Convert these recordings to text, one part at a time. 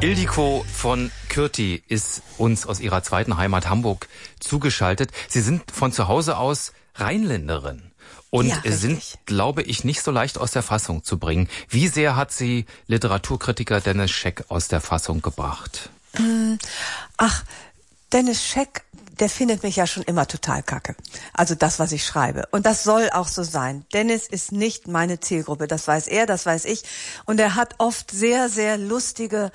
Ildiko von Kürti ist uns aus ihrer zweiten Heimat Hamburg zugeschaltet. Sie sind von zu Hause aus Rheinländerin und sind, glaube ich, nicht so leicht aus der Fassung zu bringen. Wie sehr hat Sie Literaturkritiker Dennis Scheck aus der Fassung gebracht? Ach, Dennis Scheck, der findet mich ja schon immer total kacke. Also das, was ich schreibe. Und das soll auch so sein. Dennis ist nicht meine Zielgruppe. Das weiß er, das weiß ich. Und er hat oft sehr, sehr lustige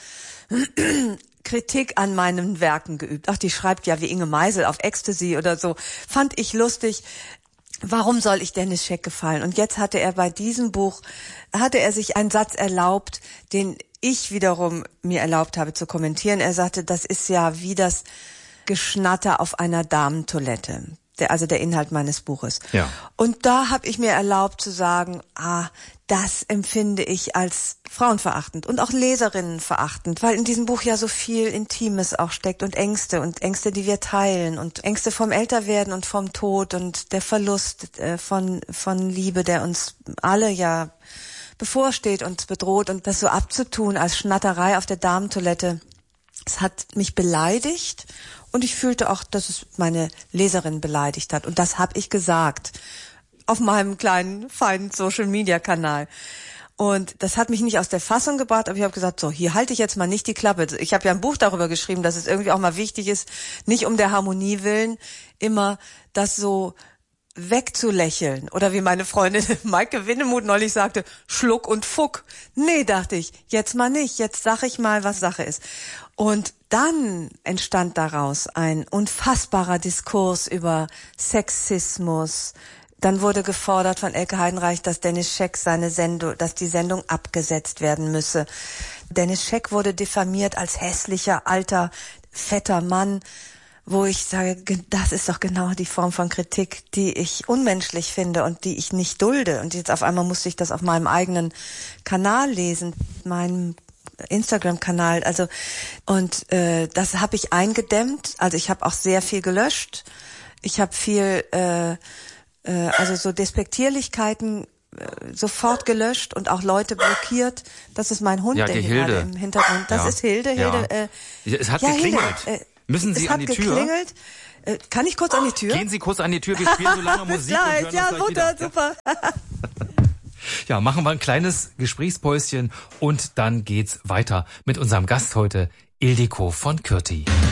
Kritik an meinen Werken geübt. Ach, die schreibt ja wie Inge Meisel auf Ecstasy oder so. Fand ich lustig. Warum soll ich Dennis Scheck gefallen? Und jetzt hatte er bei diesem Buch, sich einen Satz erlaubt, den ich wiederum mir erlaubt habe zu kommentieren. Er sagte, das ist ja wie das Geschnatter auf einer Damentoilette. Also der Inhalt meines Buches. Ja. Und da habe ich mir erlaubt zu sagen, das empfinde ich als frauenverachtend und auch leserinnenverachtend, weil in diesem Buch ja so viel Intimes auch steckt und Ängste, die wir teilen und Ängste vom Älterwerden und vom Tod und der Verlust von Liebe, der uns alle ja bevorsteht und bedroht, und das so abzutun als Schnatterei auf der Damentoilette, es hat mich beleidigt. Und ich fühlte auch, dass es meine Leserin beleidigt hat. Und das habe ich gesagt auf meinem kleinen, feinen Social-Media-Kanal. Und das hat mich nicht aus der Fassung gebracht, aber ich habe gesagt, so, hier halte ich jetzt mal nicht die Klappe. Ich habe ja ein Buch darüber geschrieben, dass es irgendwie auch mal wichtig ist, nicht um der Harmonie willen, immer das so wegzulächeln. Oder wie meine Freundin Maike Winnemuth neulich sagte, Schluck und Fuck. Nee, dachte ich, jetzt mal nicht. Jetzt sag ich mal, was Sache ist. Und dann entstand daraus ein unfassbarer Diskurs über Sexismus. Dann wurde gefordert von Elke Heidenreich, dass Dennis Scheck dass die Sendung abgesetzt werden müsse. Dennis Scheck wurde diffamiert als hässlicher, alter, fetter Mann, wo ich sage, das ist doch genau die Form von Kritik, die ich unmenschlich finde und die ich nicht dulde. Und jetzt auf einmal musste ich das auf meinem eigenen Kanal lesen, meinem Instagram-Kanal, das habe ich eingedämmt. Also ich habe auch sehr viel gelöscht. Ich habe viel, so Despektierlichkeiten sofort gelöscht und auch Leute blockiert. Das ist mein Hund, ja, der die hier Hilde. gerade im Hintergrund. Das ist Hilde. Es hat geklingelt. Hilde, Müssen Sie an die Tür? Geklingelt. Kann ich kurz an die Tür? Gehen Sie kurz an die Tür. Wir spielen so lange Musik und hören uns gleich Mutter, wieder. super. Ja, machen wir ein kleines Gesprächspäuschen und dann geht's weiter mit unserem Gast heute, Ildiko von Kürti.